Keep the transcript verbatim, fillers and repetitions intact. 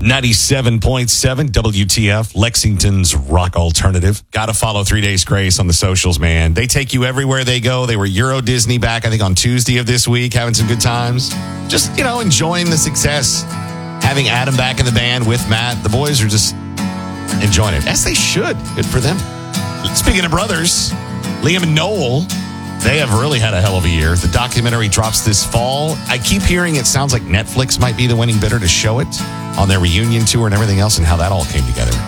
ninety-seven point seven W T F, Lexington's rock alternative. Got to follow Three Days Grace on the socials, man. They take you everywhere they go. They were Euro Disney back, I think, on Tuesday of this week, having some good times. Just, you know, enjoying the success. Having Adam back in the band with Matt. The boys are just enjoying it, as they should. Good for them. Speaking of brothers, Liam and Noel, they have really had a hell of a year. The documentary drops this fall. I keep hearing it sounds like Netflix might be the winning bidder to show it on their reunion tour and everything else, and how that all came together.